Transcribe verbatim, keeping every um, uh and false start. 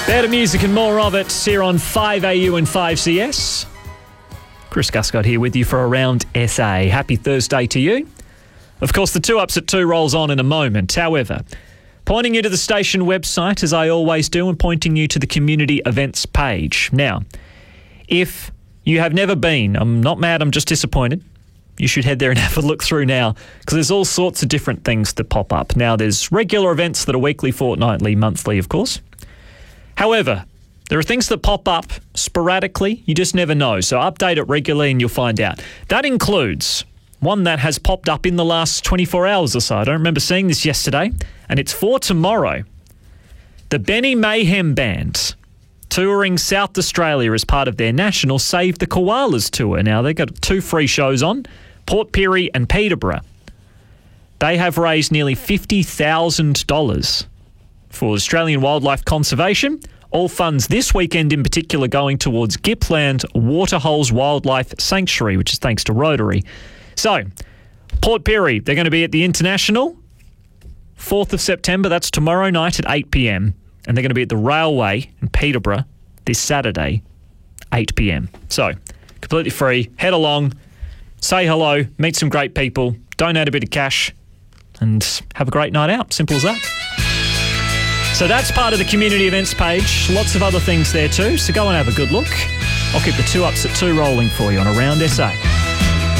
Better music and more of it here on five A U and five C S. Chris Guscott here with you for Around S A. Happy Thursday to you. Of course, the two ups at two rolls on in a moment. However, pointing you to the station website, as I always do, and pointing you to the community events page. Now, if you have never been, I'm not mad, I'm just disappointed. You should head there and have a look through now, because there's all sorts of different things that pop up. Now, there's regular events that are weekly, fortnightly, monthly, of course. However, there are things that pop up sporadically. You just never know. So update it regularly and you'll find out. That includes one that has popped up in the last twenty-four hours or so. I don't remember seeing this yesterday. And it's for tomorrow. The Benny Mayhem Band touring South Australia as part of their national Save the Koalas tour. Now, they've got two free shows on, Port Pirie and Peterborough. They have raised nearly fifty thousand dollars for Australian wildlife conservation. All funds this weekend in particular going towards Gippsland Waterholes Wildlife Sanctuary, which is thanks to Rotary. So, Port Pirie, they're going to be at the International, fourth of September. That's tomorrow night at eight p.m. And they're going to be at the Railway in Peterborough this Saturday, eight p.m. So, completely free. Head along, say hello, meet some great people, donate a bit of cash, and have a great night out. Simple as that. So that's part of the community events page. Lots of other things there too. So go and have a good look. I'll keep the two ups at two rolling for you on Around S A.